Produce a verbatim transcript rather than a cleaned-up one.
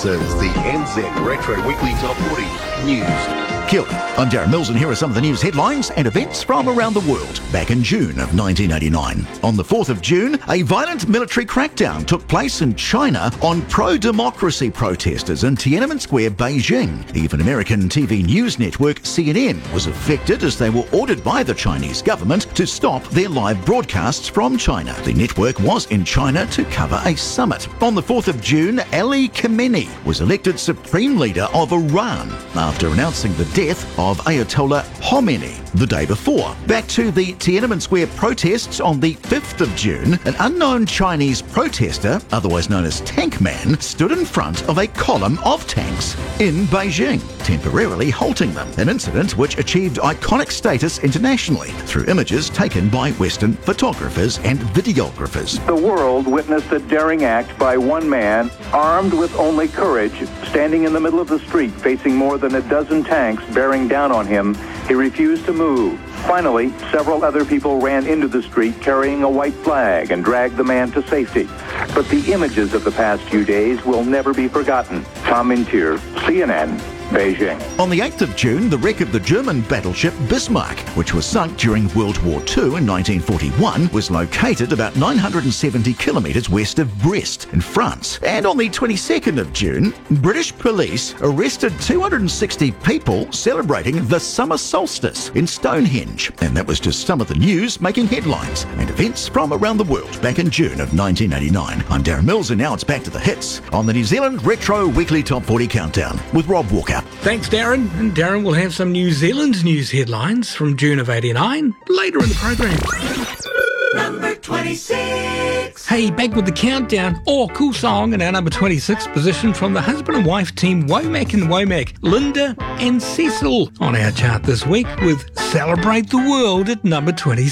This is the N Z Retro Weekly Top forty News. Kia ora. I'm Darren Mills, and here are some of the news headlines and events from around the world. Back in June of nineteen eighty-nine. On the fourth of June, a violent military crackdown took place in China on pro-democracy protesters in Tiananmen Square, Beijing. Even American T V news network C N N was affected as they were ordered by the Chinese government to stop their live broadcasts from China. The network was in China to cover a summit. On the fourth of June, Ali Khamenei was elected Supreme Leader of Iran after announcing the death of Ayatollah Khomeini the day before. Back to the Tiananmen Square protests on the fifth of June, an unknown Chinese protester, otherwise known as Tank Man, stood in front of a column of tanks in Beijing, temporarily halting them, an incident which achieved iconic status internationally through images taken by Western photographers and videographers. The world witnessed a daring act by one man, armed with only courage, standing in the middle of the street facing more than a dozen tanks bearing down on him. He refused to move. Finally, several other people ran into the street carrying a white flag and dragged the man to safety. But the images of the past few days will never be forgotten. Tom Mintier, C N N, Beijing. On the eighth of June, the wreck of the German battleship Bismarck, which was sunk during World War Two in nineteen forty-one, was located about nine hundred seventy kilometres west of Brest in France. And on the twenty-second of June, British police arrested two hundred sixty people celebrating the summer solstice in Stonehenge. And that was just some of the news making headlines and events from around the world back in June of nineteen eighty-nine. I'm Darren Mills, and now it's back to the hits on the New Zealand Retro Weekly Top forty Countdown with Rob Walker. Thanks, Darren. And Darren will have some New Zealand news headlines from June of eighty-nine later in the program. Number twenty-six. Hey, back with the countdown. Oh, cool song in our number twenty-six position from the husband and wife team Womack and Womack, Linda and Cecil, on our chart this week with Celebrate the World at number twenty-six.